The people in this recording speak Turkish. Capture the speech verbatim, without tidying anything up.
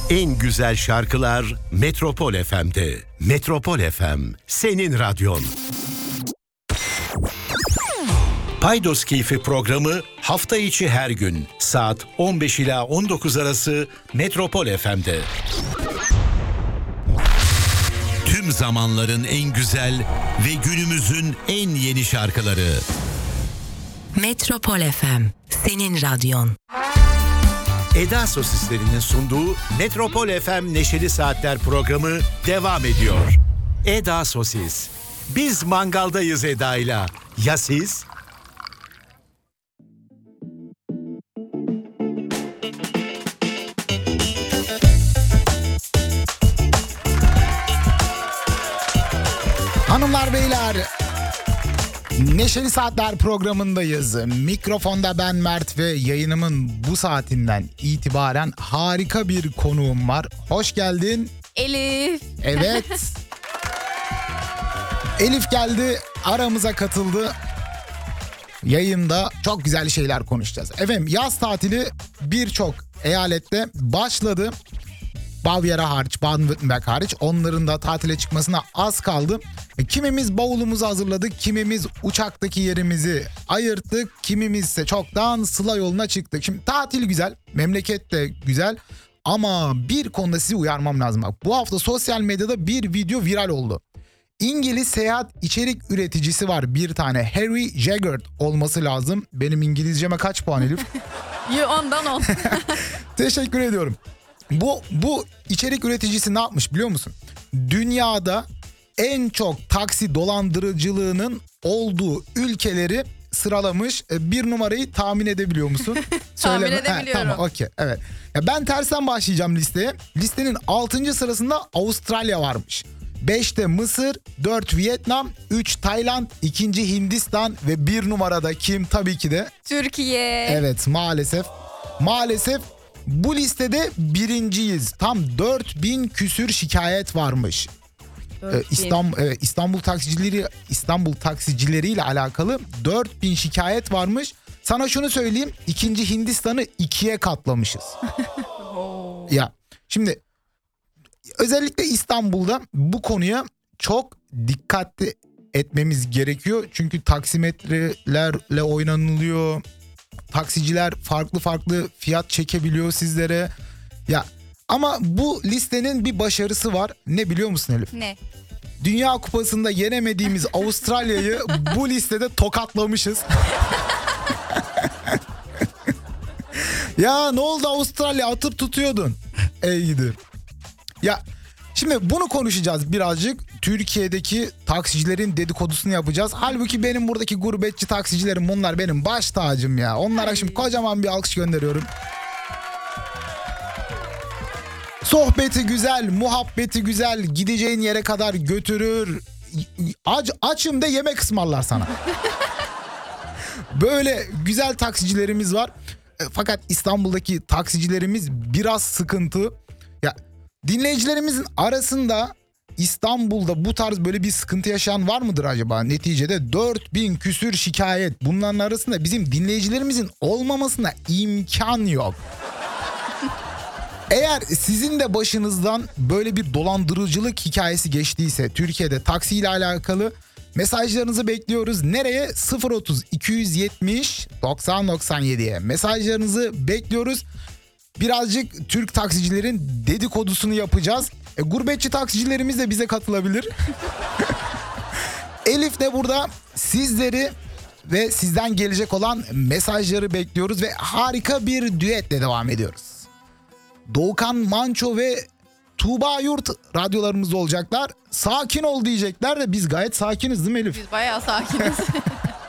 En güzel şarkılar Metropol F M'de. Metropol F M, senin radyon. Paydos Keyfi programı hafta içi her gün saat on beş ila on dokuz arası Metropol F M'de. Tüm zamanların en güzel ve günümüzün en yeni şarkıları. Metropol F M, senin radyon. Eda Sosislerinin sunduğu Metropol F M Neşeli Saatler programı devam ediyor. Eda Sosis. Biz mangaldayız Eda'yla. Ya siz? Hanımlar beyler, Neşeli Saatler programındayız. Mikrofonda ben Mert ve yayınımın bu saatinden itibaren harika bir konuğum var. Hoş geldin. Elif. Evet. Elif geldi, aramıza katıldı. Yayında çok güzel şeyler konuşacağız. Efendim, yaz tatili birçok eyalette başladı. Bavyera hariç, Baden-Württemberg hariç, onların da tatile çıkmasına az kaldı. Kimimiz bavulumuzu hazırladık, kimimiz uçaktaki yerimizi ayırttık, kimimiz ise çoktan Sıla yoluna çıktık. Şimdi tatil güzel, memleket de güzel ama bir konuda sizi uyarmam lazım. Bak, bu hafta sosyal medyada bir video viral oldu. İngiliz seyahat içerik üreticisi var bir tane, Harry Jaggard olması lazım. Benim İngilizceme kaç puan Elif? Ondan on. Teşekkür ediyorum. Bu, bu içerik üreticisi ne yapmış biliyor musun? Dünyada en çok taksi dolandırıcılığının olduğu ülkeleri sıralamış. Bir numarayı tahmin edebiliyor musun? Tahmin edebiliyorum. Ha, tamam, okey, evet. Ya ben tersten başlayacağım listeye. Listenin altıncı sırasında Avustralya varmış. beşte Mısır, dört Vietnam, üç Tayland, ikinci Hindistan ve bir numarada kim? Tabii ki de Türkiye. Evet, maalesef. Maalesef bu listede birinciyiz. Tam dört bin küsür şikayet varmış. Ee, İstanbul, evet, İstanbul taksicileri İstanbul taksicileriyle alakalı dört bin şikayet varmış. Sana şunu söyleyeyim, ikinci Hindistan'ı ikiye katlamışız. Ya şimdi özellikle İstanbul'da bu konuya çok dikkatli etmemiz gerekiyor. Çünkü taksimetrelerle oynanılıyor. Taksiciler farklı farklı fiyat çekebiliyor sizlere. Ya ama bu listenin bir başarısı var. Ne biliyor musun Elif? Ne? Dünya Kupası'nda yenemediğimiz Avustralya'yı bu listede tokatlamışız. Ya ne oldu Avustralya, atıp tutuyordun. Ey gidi. Ya şimdi bunu konuşacağız birazcık. Türkiye'deki taksicilerin dedikodusunu yapacağız. Halbuki benim buradaki gurbetçi taksicilerim, bunlar benim baş tacım ya. Onlara Ay. Şimdi kocaman bir alkış gönderiyorum. Sohbeti güzel, muhabbeti güzel, gideceğin yere kadar götürür. Aç, açım da yemek ısmarlar sana. Böyle güzel taksicilerimiz var. Fakat İstanbul'daki taksicilerimiz biraz sıkıntı. Ya dinleyicilerimizin arasında İstanbul'da bu tarz böyle bir sıkıntı yaşayan var mıdır acaba? Neticede dört bin küsür şikayet. Bunların arasında bizim dinleyicilerimizin olmamasına imkan yok. Eğer sizin de başınızdan böyle bir dolandırıcılık hikayesi geçtiyse Türkiye'de taksiyle alakalı mesajlarınızı bekliyoruz. Nereye? sıfır otuz iki yetmiş doksan doksan yediye mesajlarınızı bekliyoruz. Birazcık Türk taksicilerin dedikodusunu yapacağız. E, gurbetçi taksicilerimiz de bize katılabilir. Elif de burada sizleri ve sizden gelecek olan mesajları bekliyoruz ve harika bir düetle devam ediyoruz. Doğukan Manço ve Tuğba Yurt radyolarımız olacaklar. Sakin ol diyecekler de biz gayet sakiniz değil mi Elif? Biz bayağı sakiniz.